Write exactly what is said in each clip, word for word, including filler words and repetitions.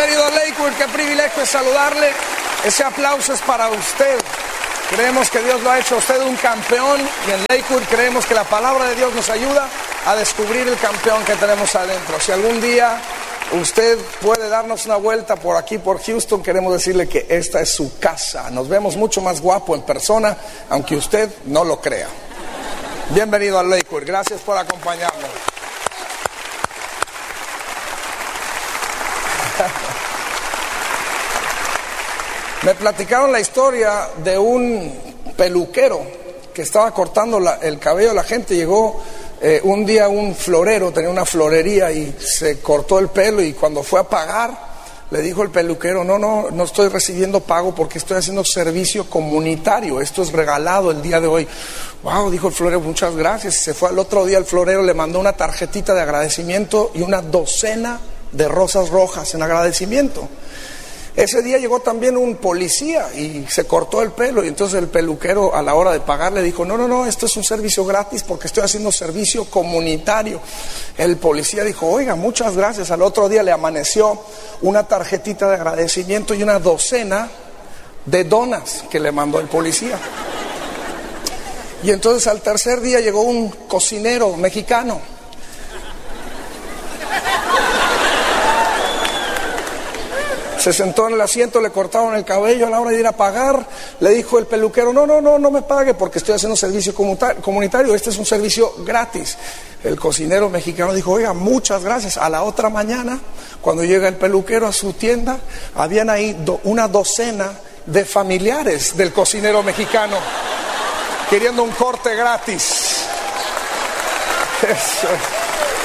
Bienvenido a Lakewood, qué privilegio es saludarle. Ese aplauso es para usted. Creemos que Dios lo ha hecho a usted un campeón y en Lakewood creemos que la palabra de Dios nos ayuda a descubrir el campeón que tenemos adentro. Si algún día usted puede darnos una vuelta por aquí, por Houston, queremos decirle que esta es su casa. Nos vemos mucho más guapo en persona, aunque usted no lo crea. Bienvenido a Lakewood, gracias por acompañarnos. Me platicaron la historia de un peluquero que estaba cortando la, el cabello a la gente. Llegó eh, un día un florero, tenía una florería y se cortó el pelo, y cuando fue a pagar le dijo el peluquero: no, no, no estoy recibiendo pago porque estoy haciendo servicio comunitario, esto es regalado el día de hoy. Wow, dijo el florero, muchas gracias. Se fue al otro día, el florero le mandó una tarjetita de agradecimiento y una docena de rosas rojas en agradecimiento. Ese día llegó también un policía y se cortó el pelo, y entonces el peluquero, a la hora de pagar, le dijo: no, no, no, esto es un servicio gratis porque estoy haciendo servicio comunitario. El policía dijo: oiga, muchas gracias. Al otro día le amaneció una tarjetita de agradecimiento y una docena de donas que le mandó el policía. Y entonces al tercer día llegó un cocinero mexicano. Se sentó en el asiento, le cortaron el cabello. A la hora de ir a pagar, le dijo el peluquero: no, no, no, no me pague porque estoy haciendo servicio comunitario, este es un servicio gratis. El cocinero mexicano dijo: oiga, muchas gracias. A la otra mañana, cuando llega el peluquero a su tienda, habían ahí do, una docena de familiares del cocinero mexicano queriendo un corte gratis. Eso es.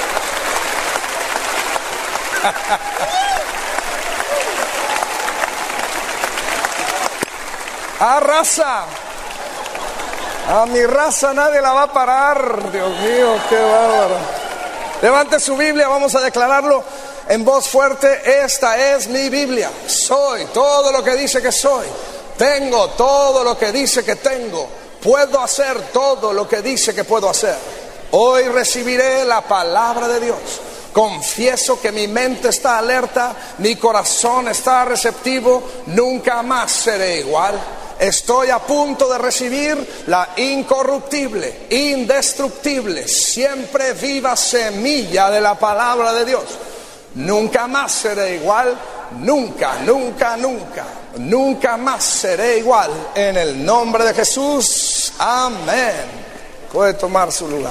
¡Ah, raza! A mi raza nadie la va a parar. Dios mío, qué bárbaro. Levante su Biblia, vamos a declararlo en voz fuerte. Esta es mi Biblia. Soy todo lo que dice que soy. Tengo todo lo que dice que tengo. Puedo hacer todo lo que dice que puedo hacer. Hoy recibiré la palabra de Dios. Confieso que mi mente está alerta, mi corazón está receptivo. Nunca más seré igual. Estoy a punto de recibir la incorruptible, indestructible, siempre viva semilla de la palabra de Dios. Nunca más seré igual, nunca, nunca, nunca, nunca más seré igual. En el nombre de Jesús, amén. Puede tomar su lugar.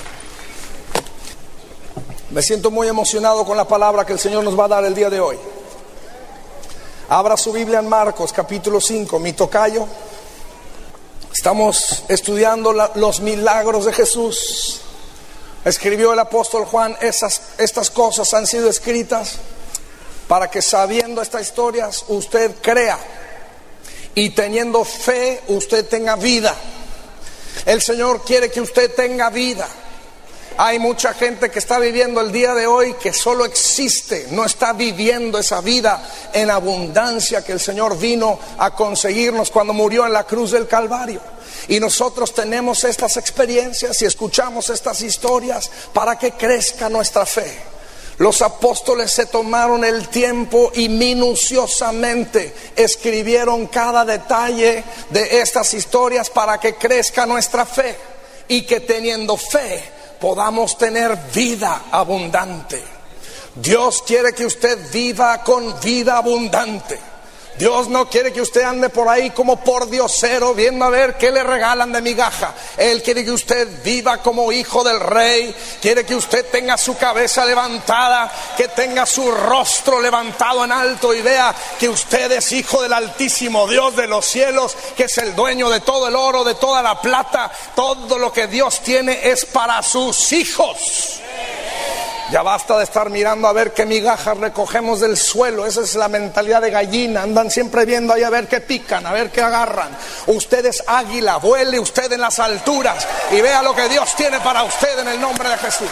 Me siento muy emocionado con la palabra que el Señor nos va a dar el día de hoy. Abra su Biblia en Marcos capítulo cinco, mi tocayo. Estamos estudiando la, los milagros de Jesús. Escribió el apóstol Juan: esas, estas cosas han sido escritas para que, sabiendo estas historias, usted crea, y teniendo fe usted tenga vida. El Señor quiere que usted tenga vida. Hay mucha gente que está viviendo el día de hoy que solo existe, no está viviendo esa vida en abundancia que el Señor vino a conseguirnos cuando murió en la cruz del Calvario. Y nosotros tenemos estas experiencias y escuchamos estas historias para que crezca nuestra fe. Los apóstoles se tomaron el tiempo y minuciosamente escribieron cada detalle de estas historias para que crezca nuestra fe, y que teniendo fe podamos tener vida abundante. Dios quiere que usted viva con vida abundante. Dios no quiere que usted ande por ahí como por diosero viendo a ver qué le regalan de migaja. Él quiere que usted viva como hijo del rey. Quiere que usted tenga su cabeza levantada, que tenga su rostro levantado en alto y vea que usted es hijo del Altísimo Dios de los cielos, que es el dueño de todo el oro, de toda la plata. Todo lo que Dios tiene es para sus hijos. Ya basta de estar mirando a ver qué migajas recogemos del suelo. Esa es la mentalidad de gallina. Andan siempre viendo ahí a ver qué pican, a ver qué agarran. Usted es águila, vuele usted en las alturas y vea lo que Dios tiene para usted en el nombre de Jesús.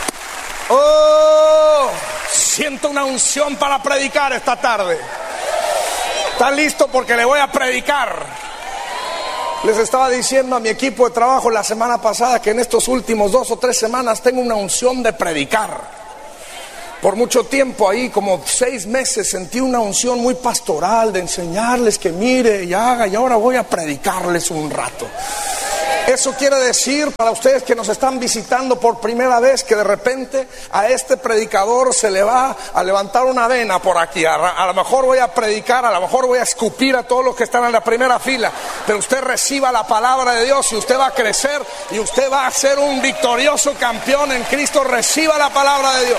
Oh, siento una unción para predicar esta tarde. ¿Está listo? Porque le voy a predicar. Les estaba diciendo a mi equipo de trabajo la semana pasada que en estos últimos dos o tres semanas tengo una unción de predicar. por mucho tiempo ahí, como seis meses, sentí una unción muy pastoral de enseñarles que mire y haga, y ahora voy a predicarles un rato. Eso quiere decir para ustedes que nos están visitando por primera vez, que de repente a este predicador se le va a levantar una vena por aquí. A, a lo mejor voy a predicar, a lo mejor voy a escupir a todos los que están en la primera fila, pero usted reciba la palabra de Dios y usted va a crecer y usted va a ser un victorioso campeón en Cristo. Reciba la palabra de Dios.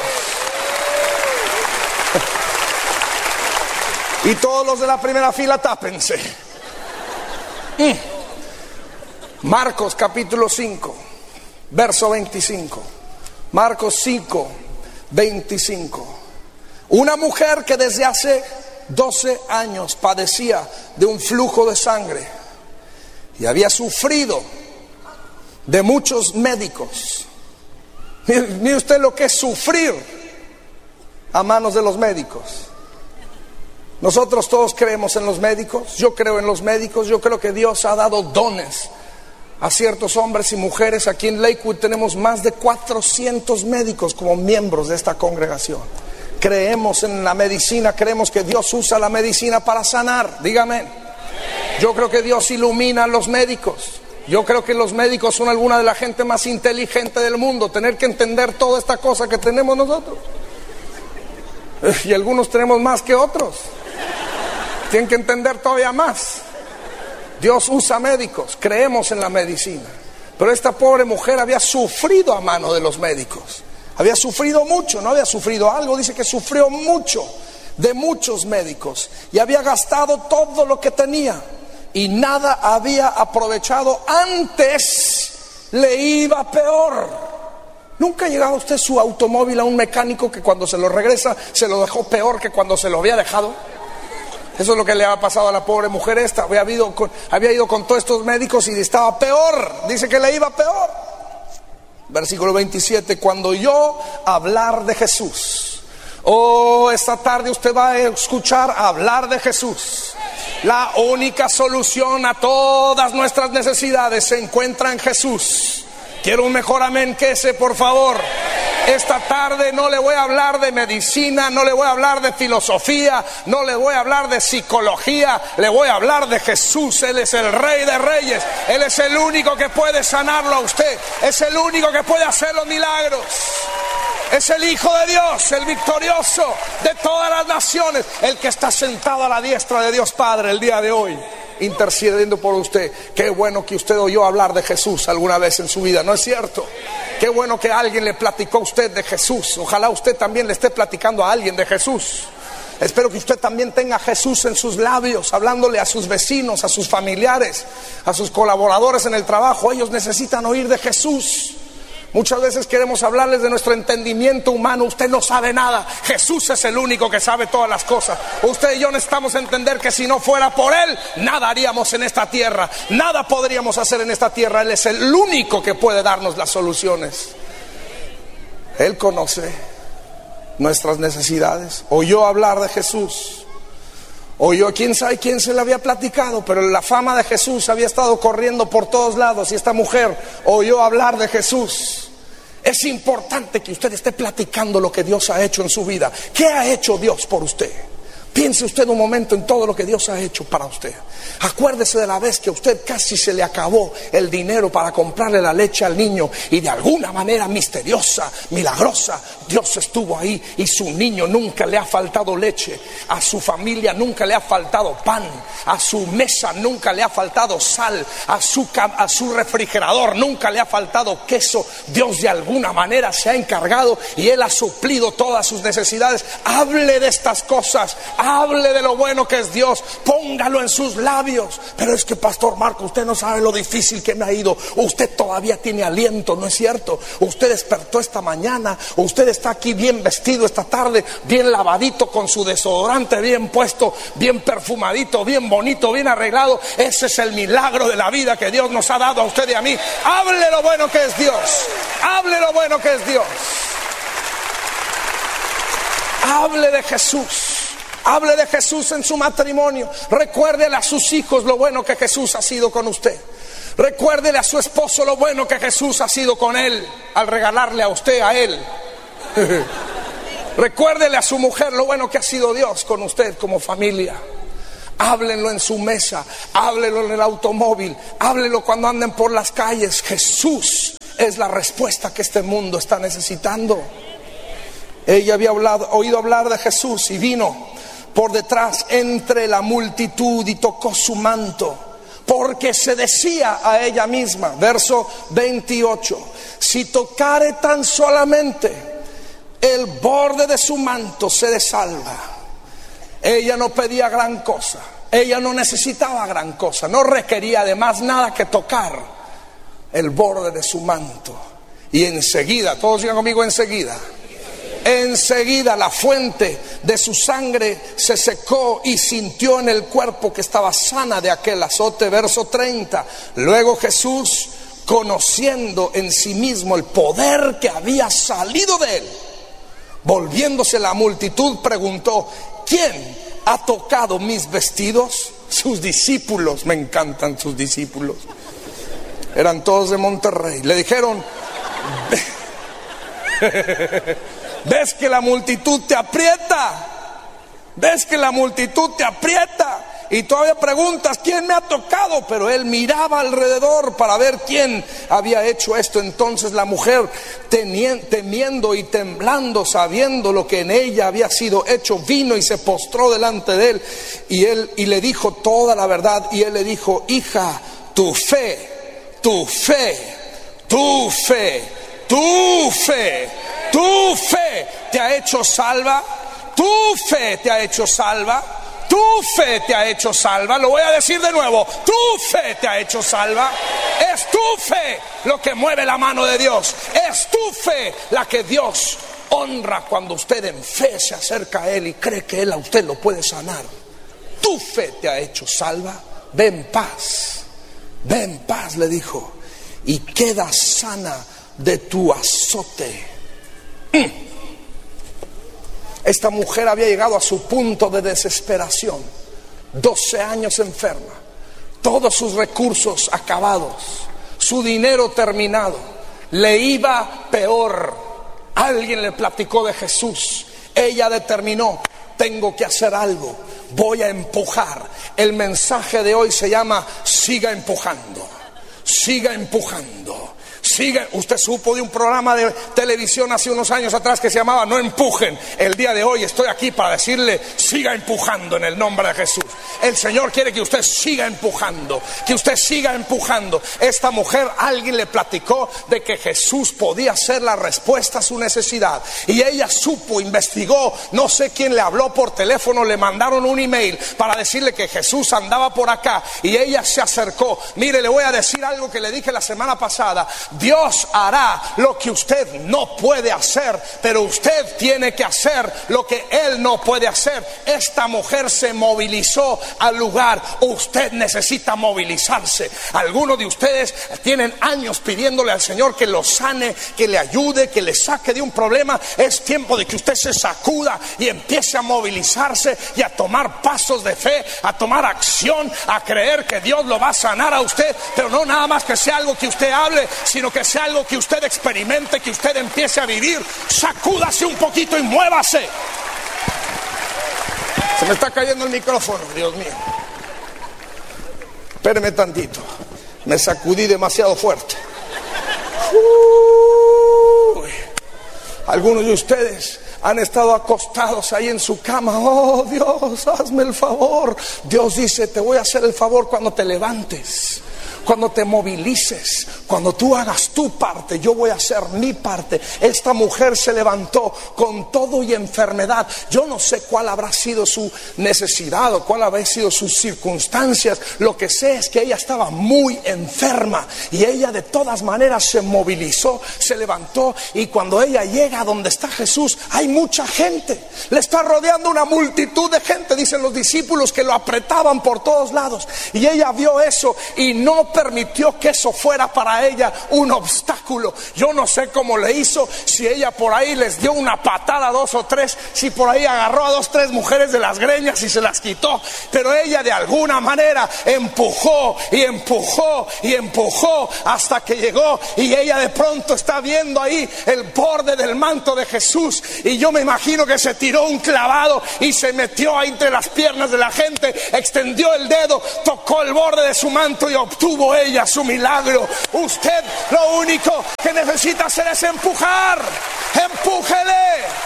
Y todos los de la primera fila, tápense. Mm. Marcos capítulo cinco, verso veinticinco. Marcos cinco, veinticinco. Una mujer que desde hace doce años padecía de un flujo de sangre y había sufrido de muchos médicos. Mire, mire usted lo que es sufrir a manos de los médicos. Nosotros todos creemos en los médicos. Yo creo en los médicos. Yo creo que Dios ha dado dones a ciertos hombres y mujeres. Aquí en Lakewood tenemos más de cuatrocientos médicos como miembros de esta congregación. Creemos en la medicina, creemos que Dios usa la medicina para sanar. Dígame. Yo creo que Dios ilumina a los médicos. Yo creo que los médicos son alguna de la gente más inteligente del mundo. Tener que entender toda esta cosa que tenemos nosotros. Y algunos tenemos más que otros. Tienen que entender todavía más. Dios usa médicos, creemos en la medicina. Pero esta pobre mujer había sufrido a mano de los médicos. Había sufrido mucho, no había sufrido algo, dice que sufrió mucho de muchos médicos. Y había gastado todo lo que tenía y nada había aprovechado. Antes le iba peor. ¿Nunca ha llegado usted su automóvil a un mecánico que cuando se lo regresa se lo dejó peor que cuando se lo había dejado? Eso es lo que le había pasado a la pobre mujer esta. Había ido con, había ido con todos estos médicos y estaba peor. Dice que le iba peor. Versículo veintisiete. Cuando oyó hablar de Jesús. Oh, esta tarde usted va a escuchar hablar de Jesús. La única solución a todas nuestras necesidades se encuentra en Jesús. Quiero un mejor amén que ese, por favor. Esta tarde no le voy a hablar de medicina, no le voy a hablar de filosofía, no le voy a hablar de psicología, le voy a hablar de Jesús. Él es el Rey de Reyes, Él es el único que puede sanarlo a usted, es el único que puede hacer los milagros. Es el Hijo de Dios, el victorioso de todas las naciones, el que está sentado a la diestra de Dios Padre el día de hoy, intercediendo por usted. Qué bueno que usted oyó hablar de Jesús alguna vez en su vida, ¿no es cierto? Qué bueno que alguien le platicó a usted de Jesús. Ojalá usted también le esté platicando a alguien de Jesús. Espero que usted también tenga a Jesús en sus labios, hablándole a sus vecinos, a sus familiares, a sus colaboradores en el trabajo. Ellos necesitan oír de Jesús. Muchas veces queremos hablarles de nuestro entendimiento humano. Usted no sabe nada. Jesús es el único que sabe todas las cosas. Usted y yo necesitamos entender que si no fuera por Él, nada haríamos en esta tierra. Nada podríamos hacer en esta tierra. Él es el único que puede darnos las soluciones. Él conoce nuestras necesidades. Oyó hablar de Jesús. Oyó, quién sabe quién se le había platicado, pero la fama de Jesús había estado corriendo por todos lados. Y esta mujer oyó hablar de Jesús. Es importante que usted esté platicando lo que Dios ha hecho en su vida. ¿Qué ha hecho Dios por usted? Piense usted un momento en todo lo que Dios ha hecho para usted. Acuérdese de la vez que a usted casi se le acabó el dinero para comprarle la leche al niño y de alguna manera misteriosa, milagrosa, Dios estuvo ahí y su niño nunca le ha faltado leche, a su familia nunca le ha faltado pan, a su mesa nunca le ha faltado sal, a su, a su refrigerador nunca le ha faltado queso. Dios de alguna manera se ha encargado y Él ha suplido todas sus necesidades. Hable de estas cosas. Hable de lo bueno que es Dios, póngalo en sus labios. Pero es que, Pastor Marco, usted no sabe lo difícil que me ha ido. Usted todavía tiene aliento, ¿no es cierto? Usted despertó esta mañana, usted está aquí bien vestido esta tarde, bien lavadito, con su desodorante bien puesto, bien perfumadito, bien bonito, bien arreglado. Ese es el milagro de la vida que Dios nos ha dado a usted y a mí. Hable lo bueno que es Dios. Hable lo bueno que es Dios. Hable de Jesús. Hable de Jesús en su matrimonio. Recuérdele a sus hijos lo bueno que Jesús ha sido con usted. Recuérdele a su esposo lo bueno que Jesús ha sido con él al regalarle a usted a él. Recuérdele a su mujer lo bueno que ha sido Dios con usted como familia. Háblenlo en su mesa, háblenlo en el automóvil, háblenlo cuando anden por las calles. Jesús es la respuesta que este mundo está necesitando. Ella había hablado, oído hablar de Jesús y vino por detrás entre la multitud y tocó su manto, porque se decía a ella misma, verso veintiocho, si tocare tan solamente el borde de su manto, seré salva. Ella no pedía gran cosa, ella no necesitaba gran cosa, no requería de más nada que tocar el borde de su manto. Y enseguida, todos digan conmigo, enseguida, enseguida la fuente de su sangre se secó y sintió en el cuerpo que estaba sana de aquel azote. Verso treinta, luego Jesús, conociendo en sí mismo el poder que había salido de él, volviéndose la multitud, preguntó, ¿quién ha tocado mis vestidos? Sus discípulos, me encantan sus discípulos, eran todos de Monterrey, le dijeron, ¿ves que la multitud te aprieta? ¿Ves que la multitud te aprieta? Y todavía preguntas, ¿quién me ha tocado? Pero él miraba alrededor para ver quién había hecho esto. Entonces la mujer, temiendo y temblando, sabiendo lo que en ella había sido hecho, vino y se postró delante de él. Y él y le dijo toda la verdad. Y él le dijo, hija, tu fe, tu fe, tu fe, tu fe, tu fe te ha hecho salva. Tu fe te ha hecho salva. Tu fe te ha hecho salva. Lo voy a decir de nuevo. Tu fe te ha hecho salva. Es tu fe lo que mueve la mano de Dios. Es tu fe la que Dios honra cuando usted en fe se acerca a Él y cree que Él a usted lo puede sanar. Tu fe te ha hecho salva. Ve en paz. Ve en paz, le dijo, y queda sana de tu azote. Mm. Esta mujer había llegado a su punto de desesperación. doce años enferma, todos sus recursos acabados, su dinero terminado, le iba peor. Alguien le platicó de Jesús. Ella determinó, tengo que hacer algo, voy a empujar. El mensaje de hoy se llama, siga empujando, siga empujando. Sigue, usted supo de un programa de televisión hace unos años atrás que se llamaba No Empujen. El día de hoy estoy aquí para decirle, siga empujando en el nombre de Jesús. El Señor quiere que usted siga empujando, que usted siga empujando. Esta mujer, alguien le platicó de que Jesús podía ser la respuesta a su necesidad. Y ella supo, investigó, no sé quién le habló por teléfono, le mandaron un email para decirle que Jesús andaba por acá. Y ella se acercó. Mire, le voy a decir algo que le dije la semana pasada. Dios hará lo que usted no puede hacer, pero usted tiene que hacer lo que Él no puede hacer. Esta mujer se movilizó al lugar. Usted necesita movilizarse. Algunos de ustedes tienen años pidiéndole al Señor que lo sane, que le ayude, que le saque de un problema. Es tiempo de que usted se sacuda y empiece a movilizarse y a tomar pasos de fe, a tomar acción, a creer que Dios lo va a sanar a usted, pero no nada más que sea algo que usted hable, sino que sea algo que usted experimente, que usted empiece a vivir. Sacúdase un poquito y muévase. Se me está cayendo el micrófono, Dios mío. Espéreme tantito. Me sacudí demasiado fuerte. Uy. Algunos de ustedes han estado acostados ahí en su cama. Oh Dios, hazme el favor. Dios dice, te voy a hacer el favor cuando te levantes, cuando te movilices, cuando tú hagas tu parte, yo voy a hacer mi parte. Esta mujer se levantó con todo y enfermedad. Yo no sé cuál habrá sido su necesidad o cuál habrá sido sus circunstancias. Lo que sé es que ella estaba muy enferma y ella de todas maneras se movilizó, se levantó, y cuando ella llega a donde está Jesús, hay mucha gente. Le está rodeando una multitud de gente. Dicen los discípulos que lo apretaban por todos lados, y ella vio eso y no permitió que eso fuera para ella un obstáculo. Yo no sé cómo le hizo, si ella por ahí les dio una patada a dos o tres, si por ahí agarró a dos, tres mujeres de las greñas y se las quitó, pero ella de alguna manera empujó y empujó y empujó hasta que llegó, y ella de pronto está viendo ahí el borde del manto de Jesús, y yo me imagino que se tiró un clavado y se metió ahí entre las piernas de la gente, extendió el dedo, tocó el borde de su manto y obtuvo ella su milagro. Usted lo único que necesita hacer es empujar. Empújele.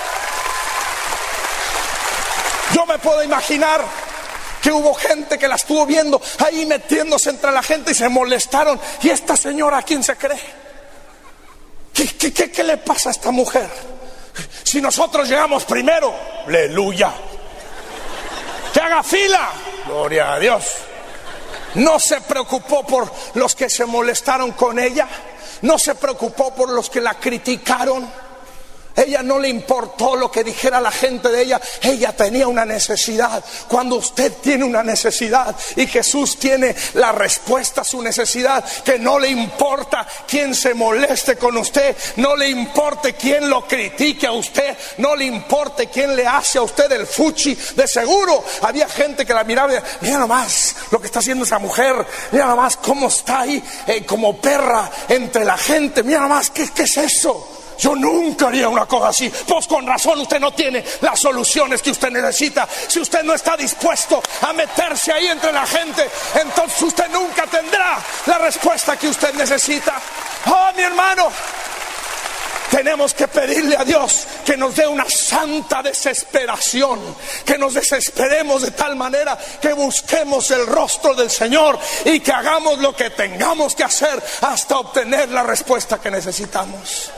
Yo me puedo imaginar que hubo gente que la estuvo viendo ahí metiéndose entre la gente y se molestaron. ¿Y esta señora a quién se cree? ¿Qué, qué, qué, qué le pasa a esta mujer? Si nosotros llegamos primero, aleluya, que haga fila, gloria a Dios. No se preocupó por los que se molestaron con ella, no se preocupó por los que la criticaron. Ella no le importó lo que dijera la gente de ella. Ella tenía una necesidad. Cuando usted tiene una necesidad y Jesús tiene la respuesta a su necesidad, que no le importa quién se moleste con usted, no le importe quién lo critique a usted, no le importe quién le hace a usted el fuchi. De seguro había gente que la miraba y decía: mira nomás lo que está haciendo esa mujer, mira nomás cómo está ahí eh, como perra entre la gente, mira nomás qué, qué es eso. Yo nunca haría una cosa así. Pues con razón usted no tiene las soluciones que usted necesita. Si usted no está dispuesto a meterse ahí entre la gente, entonces usted nunca tendrá la respuesta que usted necesita. Oh, mi hermano, tenemos que pedirle a Dios que nos dé una santa desesperación, que nos desesperemos de tal manera que busquemos el rostro del Señor y que hagamos lo que tengamos que hacer hasta obtener la respuesta que necesitamos.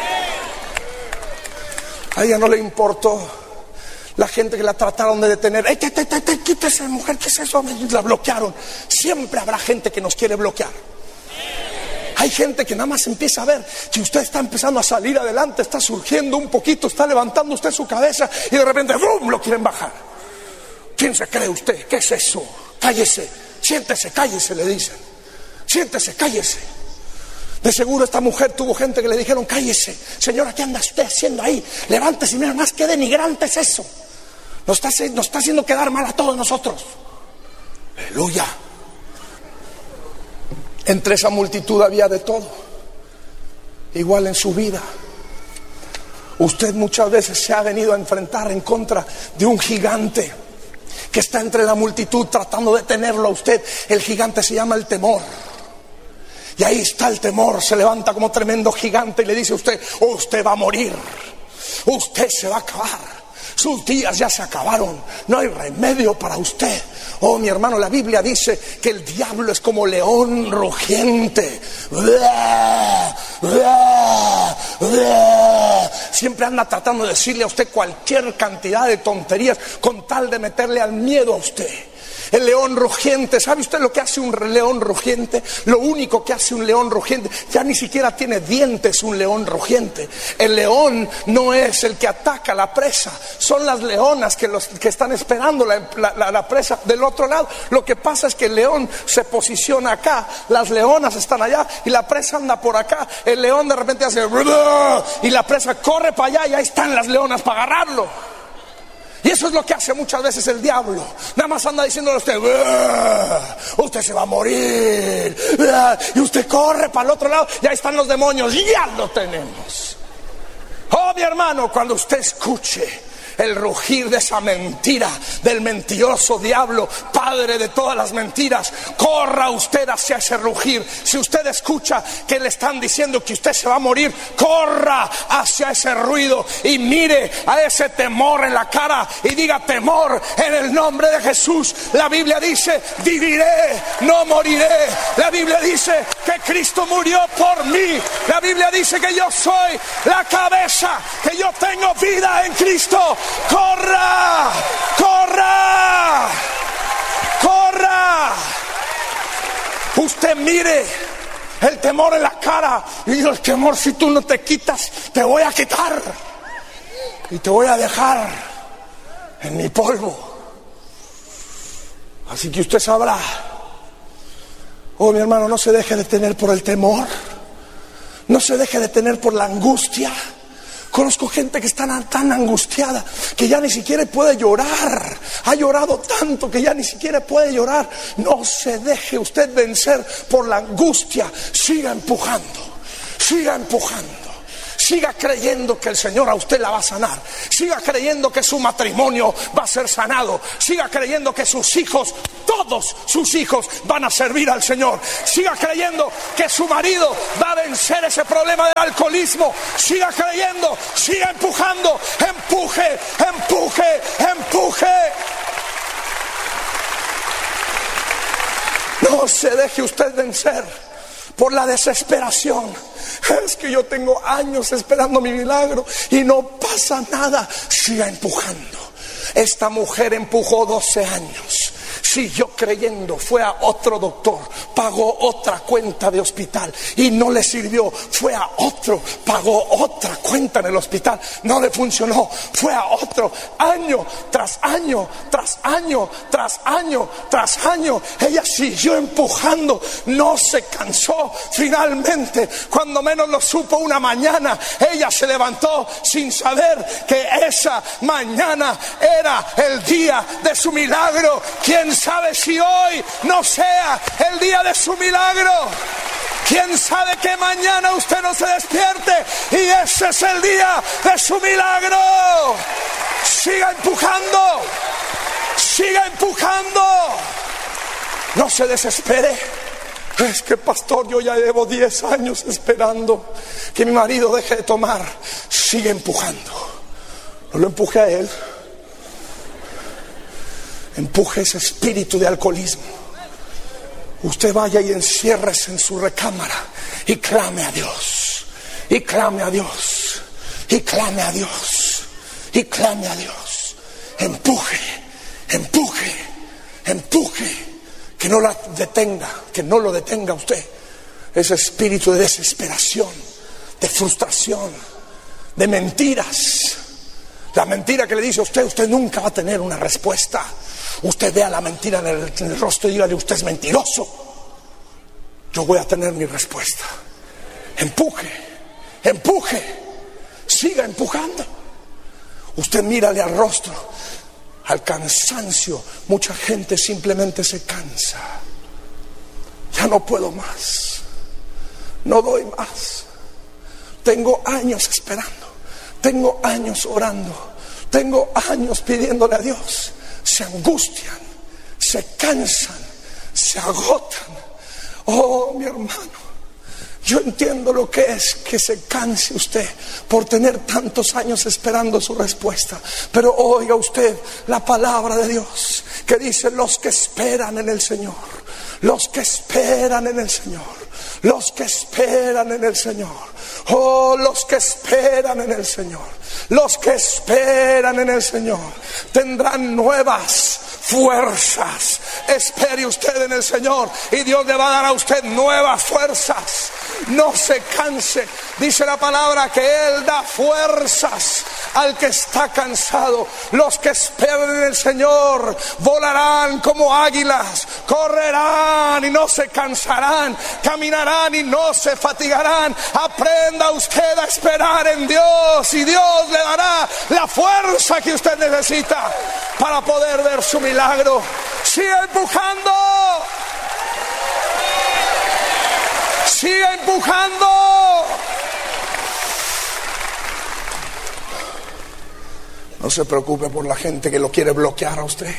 A ella no le importó la gente que la trataron de detener. ¡Ey, te, te, te, te, quítese, mujer! ¿Qué es eso? La bloquearon. Siempre habrá gente que nos quiere bloquear. Hay gente que nada más empieza a ver que usted está empezando a salir adelante, está surgiendo un poquito, está levantando usted su cabeza y de repente ¡brum!, lo quieren bajar. ¿Quién se cree usted? ¿Qué es eso? Cállese, siéntese, cállese, le dicen. Siéntese, cállese. De seguro esta mujer tuvo gente que le dijeron: cállese, señora, ¿qué anda usted haciendo ahí? Levántese, mira más, qué denigrante es eso. Nos está, nos está haciendo quedar mal a todos nosotros. Aleluya. Entre esa multitud había de todo. Igual en su vida. Usted muchas veces se ha venido a enfrentar en contra de un gigante que está entre la multitud tratando de detenerlo a usted. El gigante se llama el temor. Y ahí está el temor, se levanta como tremendo gigante y le dice a usted: usted va a morir, usted se va a acabar, sus días ya se acabaron, no hay remedio para usted. Oh, mi hermano, la Biblia dice que el diablo es como león rugiente. Siempre anda tratando de decirle a usted cualquier cantidad de tonterías con tal de meterle al miedo a usted. El león rugiente, ¿sabe usted lo que hace un león rugiente? Lo único que hace un león rugiente, ya ni siquiera tiene dientes un león rugiente. El león no es el que ataca a la presa, son las leonas que, los, que están esperando la, la, la presa del otro lado. Lo que pasa es que el león se posiciona acá, las leonas están allá y la presa anda por acá. El león de repente hace y la presa corre para allá y ahí están las leonas para agarrarlo. Y eso es lo que hace muchas veces el diablo. Nada más anda diciéndole a usted: usted se va a morir. Y usted corre para el otro lado y ahí están los demonios. Ya lo tenemos. Oh, mi hermano, cuando usted escuche el rugir de esa mentira, del mentiroso diablo, padre de todas las mentiras, corra usted hacia ese rugir. Si usted escucha que le están diciendo que usted se va a morir, corra hacia ese ruido y mire a ese temor en la cara y diga: temor, en el nombre de Jesús. La Biblia dice: viviré, no moriré. La Biblia dice que Cristo murió por mí. La Biblia dice que yo soy la cabeza, que yo tengo vida en Cristo. ¡Corra! ¡Corra! ¡Corra! Usted mire el temor en la cara y dice: el temor, si tú no te quitas, te voy a quitar y te voy a dejar en mi polvo. Así que usted sabrá. Oh, mi hermano, no se deje detener por el temor. No se deje detener por la angustia. Conozco gente que está tan angustiada que ya ni siquiera puede llorar. Ha llorado tanto que ya ni siquiera puede llorar. No se deje usted vencer por la angustia. Siga empujando, siga empujando. Siga creyendo que el Señor a usted la va a sanar. Siga creyendo que su matrimonio va a ser sanado. Siga creyendo que sus hijos, todos sus hijos, van a servir al Señor. Siga creyendo que su marido va a vencer ese problema del alcoholismo. Siga creyendo, siga empujando. Empuje, empuje, empuje. No se deje usted vencer por la desesperación. Es que yo tengo años esperando mi milagro y no pasa nada. Siga empujando. Esta mujer empujó doce años. Siguió creyendo, fue a otro doctor, pagó otra cuenta de hospital y no le sirvió. Fue a otro, pagó otra cuenta en el hospital, no le funcionó. Fue a otro, año tras año, tras año, tras año, tras año. Ella siguió empujando, no se cansó. Finalmente, cuando menos lo supo, una mañana ella se levantó sin saber que esa mañana era el día de su milagro. ¿Quién sabe si hoy no sea el día de su milagro? ¿Quién sabe que mañana usted no se despierte y ese es el día de su milagro? Siga empujando, siga empujando. No se desespere. Es que, pastor, yo ya llevo diez años esperando que mi marido deje de tomar. Sigue empujando. No lo empuje a él. Empuje ese espíritu de alcoholismo. Usted vaya y enciérrese en su recámara y clame a Dios, y clame a Dios, y clame a Dios, y clame a Dios. Empuje, empuje, empuje. Que no la detenga, que no lo detenga usted. Ese espíritu de desesperación, de frustración, de mentiras. La mentira que le dice a usted, usted nunca va a tener una respuesta. Usted vea la mentira en el, en el rostro y dígale, usted es mentiroso. Yo voy a tener mi respuesta. Empuje, empuje, siga empujando. Usted mírale al rostro, al cansancio. Mucha gente simplemente se cansa. Ya no puedo más, no doy más. Tengo años esperando, tengo años orando, tengo años pidiéndole a Dios. Se angustian, se cansan, se agotan. Oh, mi hermano, yo entiendo lo que es que se canse usted por tener tantos años esperando su respuesta. Pero oiga usted la palabra de Dios que dice: los que esperan en el Señor, los que esperan en el Señor, los que esperan en el Señor. Oh, los que esperan en el Señor, los que esperan en el Señor tendrán nuevas fuerzas. Espere usted en el Señor y Dios le va a dar a usted nuevas fuerzas. No se canse. Dice la palabra que Él da fuerzas al que está cansado. Los que esperan en el Señor volarán como águilas, correrán y no se cansarán, caminarán y no se fatigarán. Aprenda usted a esperar en Dios y Dios le dará la fuerza que usted necesita para poder ver su milagro. Sigue empujando, sigue empujando. No se preocupe por la gente que lo quiere bloquear a usted.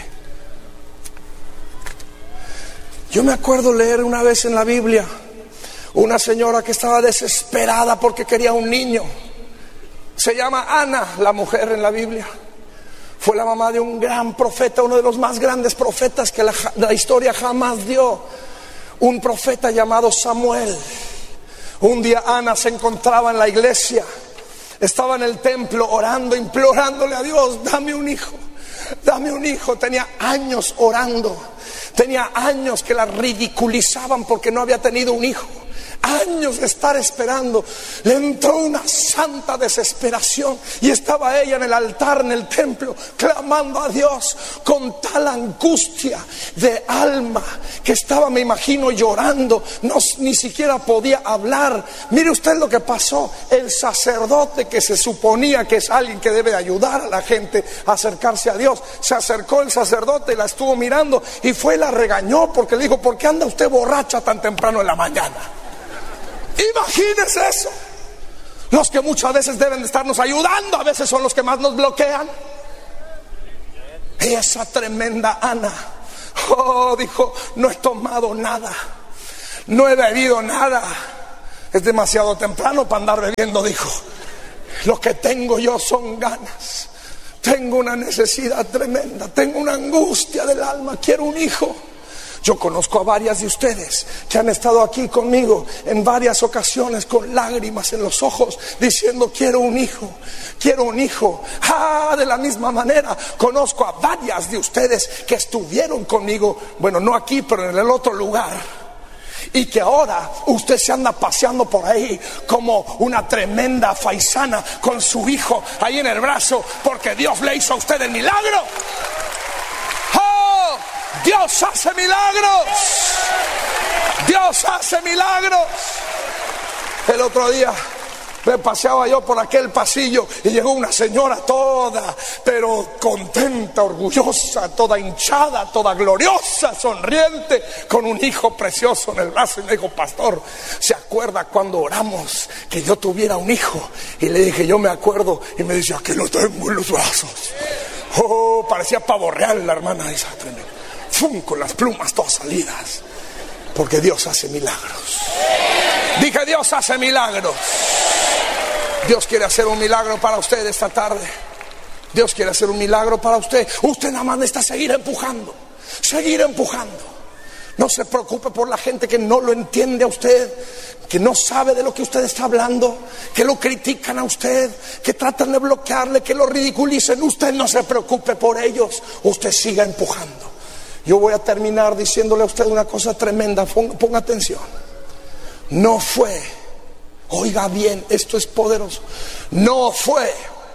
Yo me acuerdo leer una vez en la Biblia una señora que estaba desesperada porque quería un niño. Se llama Ana, la mujer en la Biblia. Fue la mamá de un gran profeta, uno de los más grandes profetas que la, la historia jamás dio. Un profeta llamado Samuel. Un día Ana se encontraba en la iglesia. Estaba en el templo orando, implorándole a Dios: dame un hijo, dame un hijo. Tenía años orando. Tenía años que la ridiculizaban porque no había tenido un hijo. años de estar esperando, le entró una santa desesperación y estaba ella en el altar, en el templo, clamando a Dios con tal angustia de alma que estaba, me imagino, llorando, no, ni siquiera podía hablar. Mire usted lo que pasó. El sacerdote, que se suponía que es alguien que debe ayudar a la gente a acercarse a Dios, se acercó el sacerdote y la estuvo mirando y fue y la regañó porque le dijo: ¿por qué anda usted borracha tan temprano en la mañana? Imagínese eso. Los que muchas veces deben de estarnos ayudando, a veces son los que más nos bloquean. Esa tremenda Ana, oh, dijo: no he tomado nada, no he bebido nada, es demasiado temprano para andar bebiendo, dijo. Lo que tengo yo son ganas, tengo una necesidad tremenda, tengo una angustia del alma, quiero un hijo. Yo conozco a varias de ustedes que han estado aquí conmigo en varias ocasiones con lágrimas en los ojos diciendo: quiero un hijo, quiero un hijo. Ah, de la misma manera conozco a varias de ustedes que estuvieron conmigo, bueno, no aquí, pero en el otro lugar, y que ahora usted se anda paseando por ahí como una tremenda faisana con su hijo ahí en el brazo, porque Dios le hizo a usted el milagro. ¡Oh! Dios hace milagros. Dios hace milagros. El otro día me paseaba yo por aquel pasillo y llegó una señora toda, pero contenta, orgullosa, toda hinchada, toda gloriosa, sonriente, con un hijo precioso en el brazo, y me dijo: pastor, ¿se acuerda cuando oramos que yo tuviera un hijo? Y le dije: yo me acuerdo. Y me dice: aquí lo tengo en los brazos. Oh, parecía pavo real la hermana esa, tremenda. Fum, con las plumas todas salidas. Porque Dios hace milagros. Dije: Dios hace milagros. Dios quiere hacer un milagro para usted esta tarde. Dios quiere hacer un milagro para usted. Usted nada más necesita seguir empujando, seguir empujando. No se preocupe por la gente que no lo entiende a usted, que no sabe de lo que usted está hablando, que lo critican a usted, que tratan de bloquearle, que lo ridiculicen. Usted no se preocupe por ellos. Usted siga empujando. Yo voy a terminar diciéndole a usted una cosa tremenda. Ponga, ponga atención. No fue, oiga bien, esto es poderoso. No fue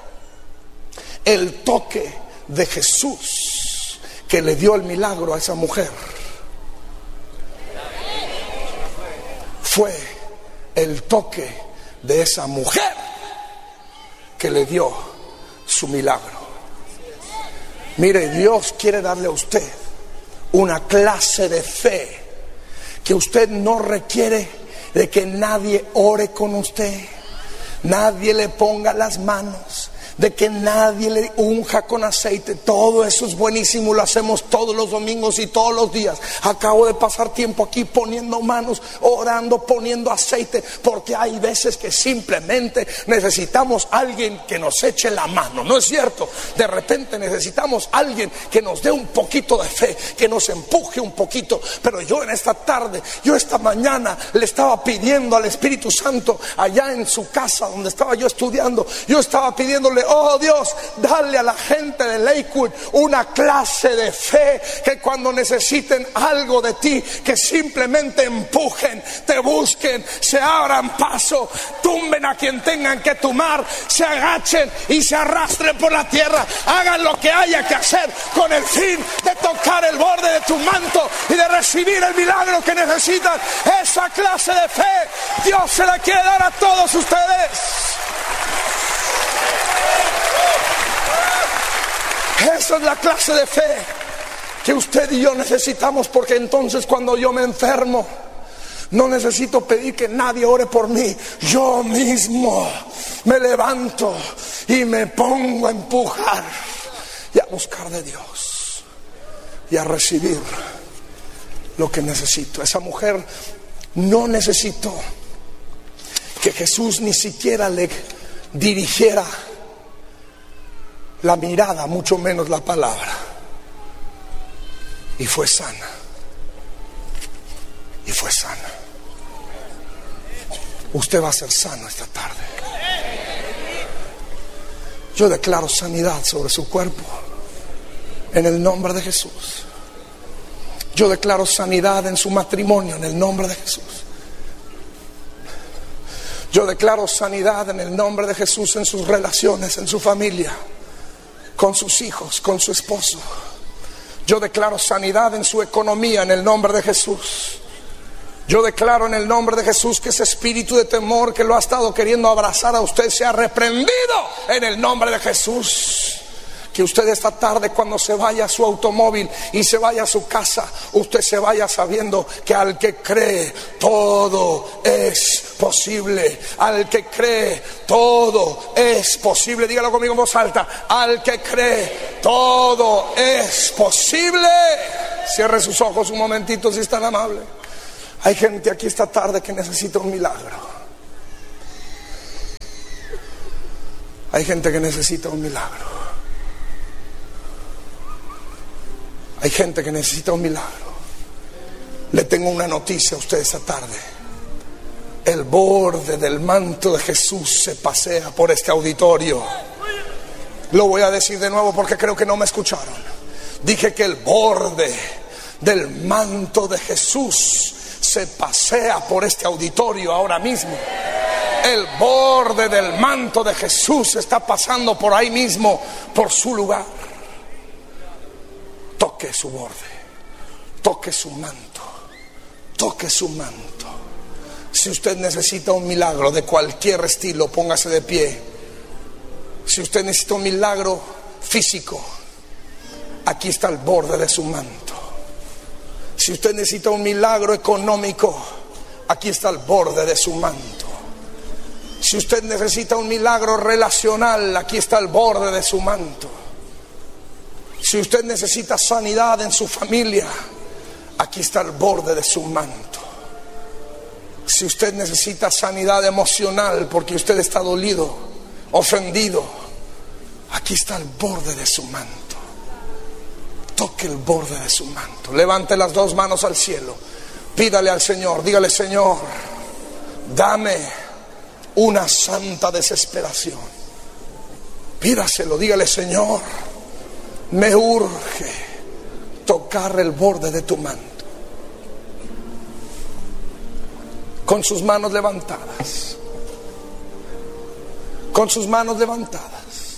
el toque de Jesús que le dio el milagro a esa mujer. Fue el toque de esa mujer que le dio su milagro. Mire, Dios quiere darle a usted una clase de fe que usted no requiere de que nadie ore con usted, nadie le ponga las manos, de que nadie le unja con aceite. Todo eso es buenísimo, lo hacemos todos los domingos y todos los días. Acabo de pasar tiempo aquí poniendo manos, orando, poniendo aceite, porque hay veces que simplemente necesitamos alguien que nos eche la mano, ¿no es cierto? De repente necesitamos alguien que nos dé un poquito de fe, que nos empuje un poquito. Pero yo en esta tarde, yo esta mañana le estaba pidiendo al Espíritu Santo allá en su casa donde estaba yo estudiando, yo estaba pidiéndole: oh Dios, dale a la gente de Lakewood una clase de fe, que cuando necesiten algo de ti, que simplemente empujen, te busquen, se abran paso, tumben a quien tengan que tumbar, se agachen y se arrastren por la tierra, hagan lo que haya que hacer con el fin de tocar el borde de tu manto y de recibir el milagro que necesitan. Esa clase de fe Dios se la quiere dar a todos ustedes. Esa es la clase de fe que usted y yo necesitamos, porque entonces cuando yo me enfermo, no necesito pedir que nadie ore por mí. Yo mismo me levanto y me pongo a empujar y a buscar de Dios y a recibir lo que necesito. Esa mujer no necesitó que Jesús ni siquiera le dirigiera la mirada, mucho menos la palabra, y fue sana. Y fue sana. Usted va a ser sano esta tarde. Yo declaro sanidad sobre su cuerpo en el nombre de Jesús. Yo declaro sanidad en su matrimonio en el nombre de Jesús. Yo declaro sanidad en el nombre de Jesús en sus relaciones, en su familia, con sus hijos, con su esposo. Yo declaro sanidad en su economía en el nombre de Jesús. Yo declaro en el nombre de Jesús que ese espíritu de temor que lo ha estado queriendo abrazar a usted sea reprendido en el nombre de Jesús. Que usted esta tarde, cuando se vaya a su automóvil y se vaya a su casa, usted se vaya sabiendo que al que cree todo es posible. Al que cree todo es posible. Dígalo conmigo en voz alta: al que cree todo es posible. Cierre sus ojos un momentito, si es tan amable. Hay gente aquí esta tarde que necesita un milagro. Hay gente que necesita un milagro. Hay gente que necesita un milagro. Le tengo una noticia a usted esta tarde. El borde del manto de Jesús se pasea por este auditorio. Lo voy a decir de nuevo porque creo que no me escucharon. Dije que el borde del manto de Jesús se pasea por este auditorio ahora mismo. El borde del manto de Jesús está pasando por ahí mismo, por su lugar. Toque su borde, toque su manto, toque su manto. Si usted necesita un milagro de cualquier estilo, póngase de pie. Si usted necesita un milagro físico, aquí está el borde de su manto. Si usted necesita un milagro económico, aquí está el borde de su manto. Si usted necesita un milagro relacional, aquí está el borde de su manto. Si usted necesita sanidad en su familia, aquí está el borde de su manto. Si usted necesita sanidad emocional porque usted está dolido, ofendido, aquí está el borde de su manto. Toque el borde de su manto. Levante las dos manos al cielo. Pídale al Señor, dígale: Señor, dame una santa desesperación. Pídaselo, dígale: Señor, me urge tocar el borde de tu manto. Con sus manos levantadas, con sus manos levantadas,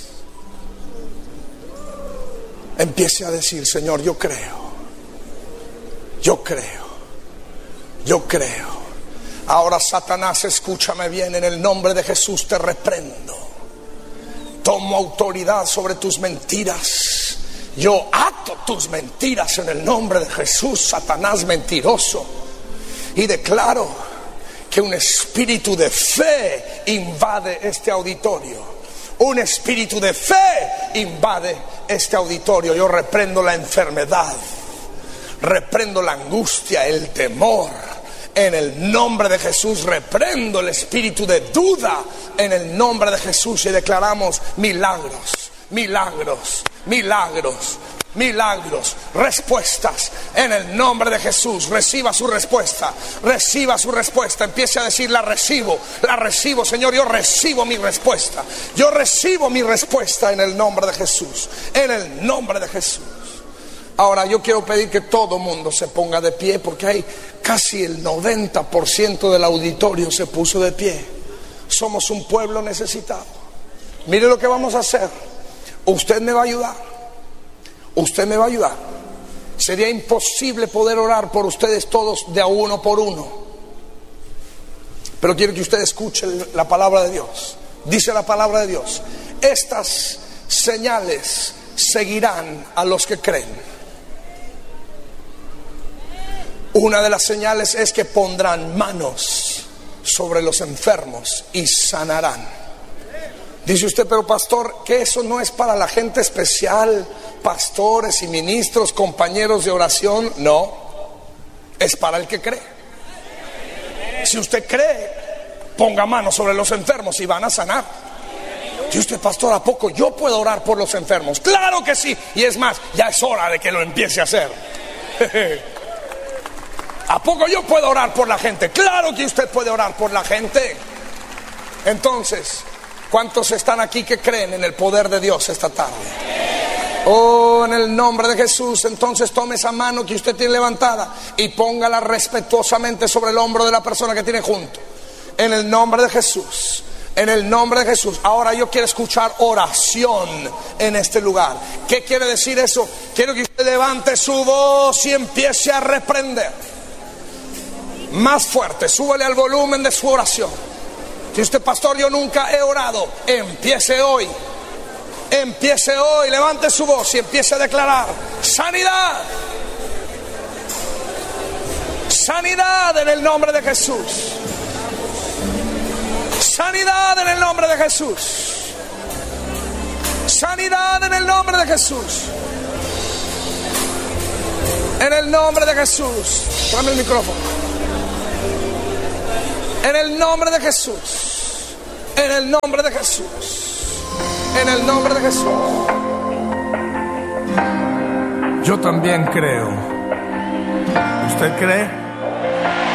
empiece a decir: Señor, yo creo, yo creo, yo creo. Ahora, Satanás, escúchame bien, en el nombre de Jesús te reprendo. Tomo autoridad sobre tus mentiras. Yo ato tus mentiras en el nombre de Jesús, Satanás mentiroso. Y declaro que un espíritu de fe invade este auditorio. Un espíritu de fe invade este auditorio. Yo reprendo la enfermedad, reprendo la angustia, el temor. En el nombre de Jesús reprendo el espíritu de duda en el nombre de Jesús y declaramos milagros, milagros, milagros, milagros, respuestas en el nombre de Jesús. Reciba su respuesta, reciba su respuesta. Empiece a decir: la recibo, la recibo, Señor, yo recibo mi respuesta. Yo recibo mi respuesta en el nombre de Jesús, en el nombre de Jesús. Ahora yo quiero pedir que todo mundo se ponga de pie, porque hay casi el noventa por ciento del auditorio se puso de pie. Somos un pueblo necesitado. Mire lo que vamos a hacer. Usted me va a ayudar. Usted me va a ayudar. Sería imposible poder orar por ustedes todos de a uno por uno. Pero quiero que usted escuche la palabra de Dios. Dice la palabra de Dios: estas señales seguirán a los que creen. Una de las señales es que pondrán manos sobre los enfermos y sanarán. Dice usted: pero pastor, que eso no es para la gente especial, pastores y ministros, compañeros de oración. No, es para el que cree. Si usted cree, ponga manos sobre los enfermos y van a sanar. Dice usted: pastor, ¿a poco yo puedo orar por los enfermos? Claro que sí, y es más, ya es hora de que lo empiece a hacer. ¿A poco yo puedo orar por la gente? Claro que usted puede orar por la gente. Entonces, ¿cuántos están aquí que creen en el poder de Dios esta tarde? Oh, en el nombre de Jesús. Entonces tome esa mano que usted tiene levantada y póngala respetuosamente sobre el hombro de la persona que tiene junto. En el nombre de Jesús. En el nombre de Jesús. Ahora yo quiero escuchar oración en este lugar. ¿Qué quiere decir eso? Quiero que usted levante su voz y empiece a reprender. Más fuerte, súbele al volumen de su oración. Si usted, pastor, yo nunca he orado, empiece hoy. Empiece hoy, levante su voz y empiece a declarar sanidad. Sanidad en el nombre de Jesús. Sanidad en el nombre de Jesús. Sanidad en el nombre de Jesús. En el nombre de Jesús. Dame el micrófono. En el nombre de Jesús. En el nombre de Jesús. En el nombre de Jesús. Yo también creo. ¿Usted cree?